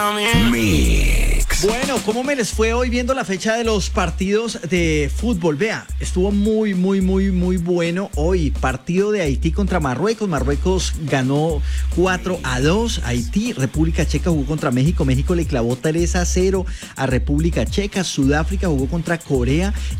Mix. Bueno, ¿cómo me les fue hoy viendo la fecha de los partidos de fútbol? Vea, estuvo muy bueno hoy. Partido de Haití contra Marruecos. Marruecos ganó 4-2. Haití, República Checa jugó contra México. México le clavó 3-0 a República Checa. Sudáfrica jugó contra Corea.